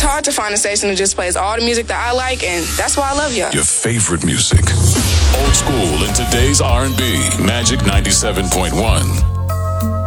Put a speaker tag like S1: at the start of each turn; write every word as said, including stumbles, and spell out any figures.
S1: hard to find a station that just plays all the music that I like, and that's why I love y'all.
S2: Your favorite music. Old school in today's R and B. Magic ninety-seven point one.